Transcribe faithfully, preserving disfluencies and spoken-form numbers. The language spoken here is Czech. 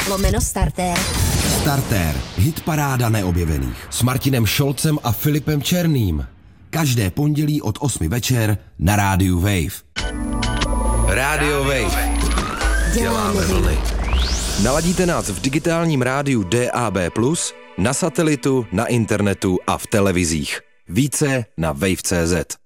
lomeno startér. Startér, hitparáda neobjevených. S Martinem Šolcem a Filipem Černým. Každé pondělí od osmi večer na rádiu Wave. Rádio Wave. Děláme vlny. Naladíte nás v digitálním rádiu D A B plus, na satelitu, na internetu a v televizích. Více na wave tečka cé zet.